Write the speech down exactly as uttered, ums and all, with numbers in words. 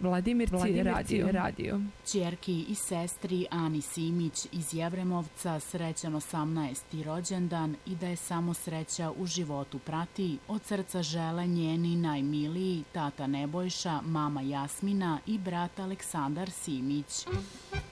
Vladimirci radio. radio. Ćerki i sestri Ani Simić iz Jevremovca srećan osamnaesti rođendan i da je samo sreća u životu prati, od srca žele njeni najmiliji tata Nebojša, mama Jasmina i brat Aleksandar Simić.